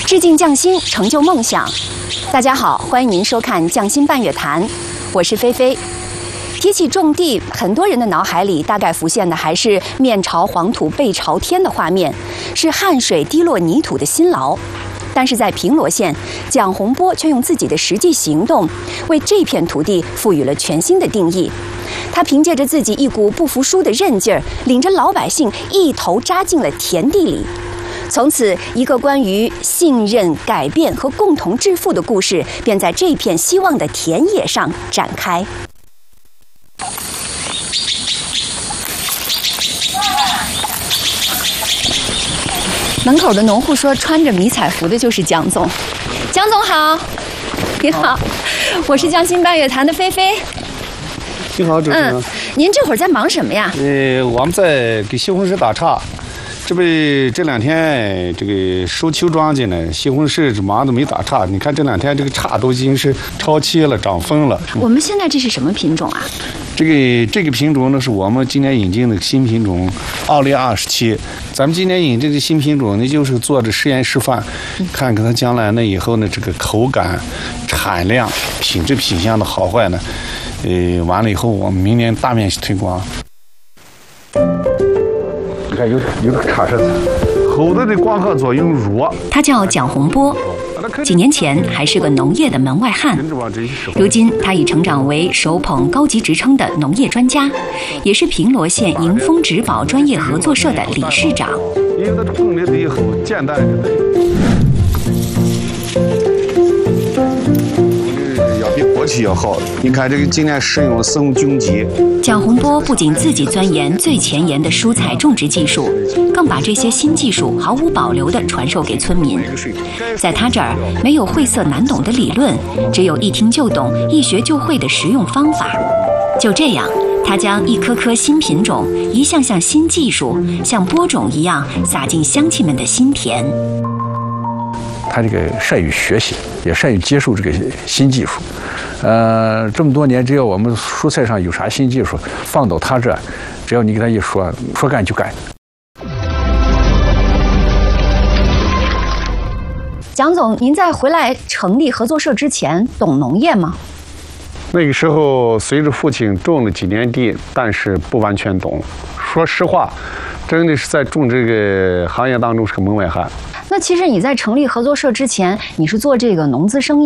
致敬匠心，成就梦想。大家好，欢迎您收看《匠心半月谈》，我是菲菲。提起种地，很多人的脑海里大概浮现的还是面朝黄土背朝天的画面，是汗水滴落泥土的辛劳。但是在平罗县，蒋洪波却用自己的实际行动，为这片土地赋予了全新的定义。他凭借着自己一股不服输的韧劲儿，领着老百姓一头扎进了田地里。从此，一个关于信任、改变和共同致富的故事，便在这片希望的田野上展开。门口的农户说，穿着迷彩服的就是蒋总。蒋总好，你好，我是匠心半月谈的菲菲。 你好，主持人。 您这会儿在忙什么呀？ 我们在给西红柿打岔。这两天这个收秋庄稼呢，西红柿忙得没打岔。你看这两天这个叉都已经是超期了，长疯了。 我们现在这是什么品种啊？ 这个品种呢，是我们今年引进的新品种奥利27。咱们今年引这个新品种呢，就是做着实验示范，看看它将来呢以后呢这个口感、产量、品质品相的好坏呢，完了以后我们明年大面积推广。你看有个叉舌子，厚的光合作用弱。 他叫蒋洪波，几年前还是个农业的门外汉，如今他已成长为手捧高级职称的农业专家，也是平罗县迎丰植保专业合作社的理事长。 因为它种了以后简单的。比过去要好，你看这个今年使用了4种菌基。 蒋洪波不仅自己钻研最前沿的蔬菜种植技术，更把这些新技术毫无保留地传授给村民。在他这儿，没有晦涩难懂的理论，只有一听就懂、一学就会的实用方法。就这样，他将一颗颗新品种、一项项新技术，像播种一样撒进乡亲们的心田。 他这个善于学习，也善于接受这个新技术。这么多年，只要我们蔬菜上有啥新技术，放到他这，只要你给他一说，说干就干。 蒋总，您在回来成立合作社之前，懂农业吗？ 那个时候，随着父亲种了几年地，但是不完全懂。说实话，真的是在种这个行业当中是个门外汉。 那其实你在成立合作社之前，你是做这个农资生意